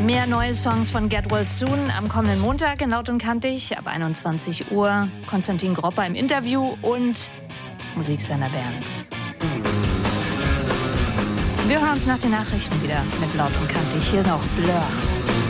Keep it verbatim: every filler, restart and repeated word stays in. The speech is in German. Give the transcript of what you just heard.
Mehr neue Songs von Get Well Soon am kommenden Montag in Laut und Kantig ab einundzwanzig Uhr. Konstantin Gropper im Interview und Musik seiner Band. Wir hören uns nach den Nachrichten wieder mit Laut und Kantig. Hier noch Blur.